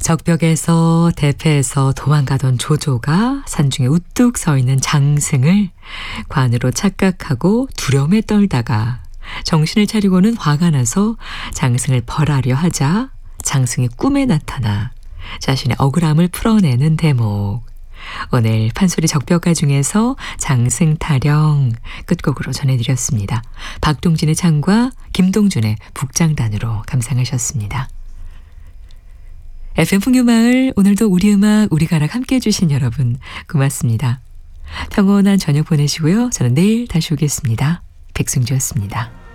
적벽에서 대패해서 도망가던 조조가 산중에 우뚝 서 있는 장승을 관으로 착각하고 두려움에 떨다가 정신을 차리고는 화가 나서 장승을 벌하려 하자 장승이 꿈에 나타나 자신의 억울함을 풀어내는 대목. 오늘 판소리 적벽가 중에서 장승 타령 끝곡으로 전해드렸습니다. 박동진의 창과 김동준의 북장단으로 감상하셨습니다. FM 풍류마을, 오늘도 우리 음악 우리 가락 함께해 주신 여러분 고맙습니다. 평온한 저녁 보내시고요. 저는 내일 다시 오겠습니다. 백승주였습니다.